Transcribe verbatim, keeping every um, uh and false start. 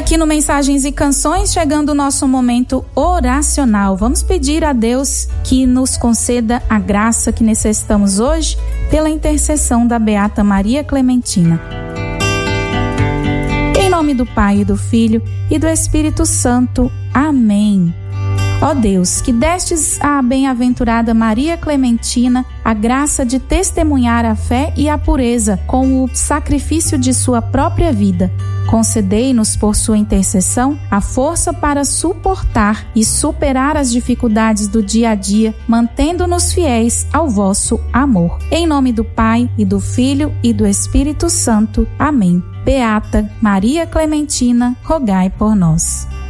aqui no Mensagens e Canções, chegando o nosso momento oracional. Vamos pedir a Deus que nos conceda a graça que necessitamos hoje pela intercessão da Beata Maria Clementina. Em nome do Pai, e do Filho e do Espírito Santo. Amém. Ó Deus, que destes à bem-aventurada Maria Clementina a graça de testemunhar a fé e a pureza com o sacrifício de sua própria vida, concedei-nos por sua intercessão a força para suportar e superar as dificuldades do dia a dia, mantendo-nos fiéis ao vosso amor. Em nome do Pai, e do Filho e do Espírito Santo. Amém. Beata Maria Clementina, rogai por nós.